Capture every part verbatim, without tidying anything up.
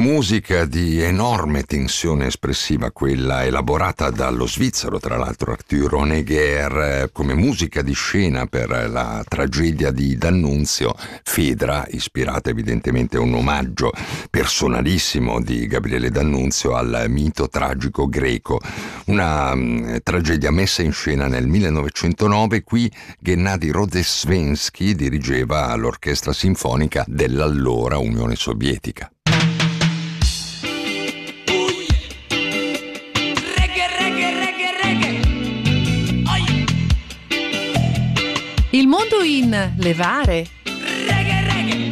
Musica di enorme tensione espressiva, quella elaborata dallo svizzero, tra l'altro Arthur Honegger, come musica di scena per la tragedia di D'Annunzio. Fedra, ispirata evidentemente a un omaggio personalissimo di Gabriele D'Annunzio al mito tragico greco. Una mh, tragedia messa in scena nel millenovecentonove. Qui Gennady Rozhdestvensky dirigeva l'orchestra sinfonica dell'allora Unione Sovietica. Il mondo in levare. Reggae, reggae.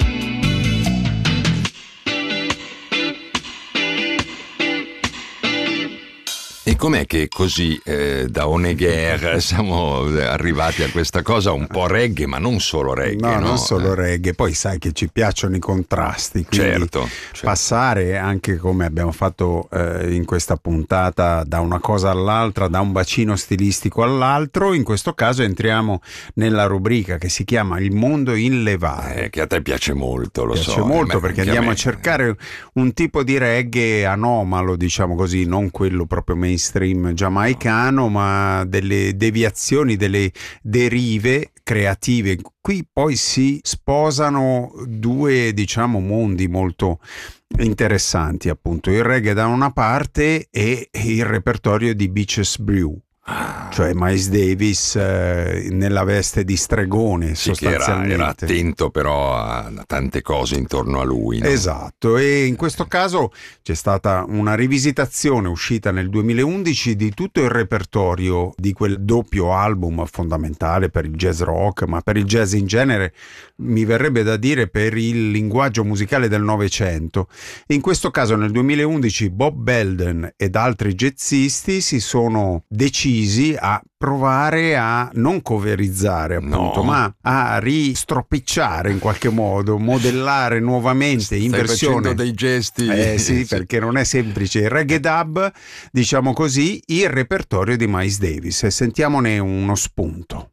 E com'è che così eh, da Honegger siamo arrivati a questa cosa un po' reggae, ma non solo reggae? No, no? non solo eh. reggae, poi sai che ci piacciono i contrasti, quindi certo, certo. passare anche come abbiamo fatto eh, in questa puntata da una cosa all'altra, da un bacino stilistico all'altro. In questo caso entriamo nella rubrica che si chiama Il mondo in levare. Eh, che a te piace molto, lo piace so. molto eh, perché a andiamo me. a cercare un tipo di reggae anomalo, diciamo così, non quello proprio mainstream giamaicano, ma delle deviazioni, delle derive creative. Qui poi si sposano due, diciamo, mondi molto interessanti, appunto il reggae da una parte e il repertorio di Beaches Brew, cioè Miles Davis eh, nella veste di stregone, sì, sostanzialmente. Che era, era attento però a, a tante cose intorno a lui, no? Esatto, e in questo caso c'è stata una rivisitazione uscita nel duemilaundici di tutto il repertorio di quel doppio album fondamentale per il jazz rock, ma per il jazz in genere, mi verrebbe da dire per il linguaggio musicale del Novecento. In questo caso nel duemilaundici Bob Belden ed altri jazzisti si sono decisi a provare a non coverizzare, appunto, no. ma a ristropicciare in qualche modo, modellare nuovamente in Stai versione facendo dei gesti. eh sì, sì. perché non è semplice. Il reggae dub, diciamo così, il repertorio di Miles Davis, e sentiamone uno spunto.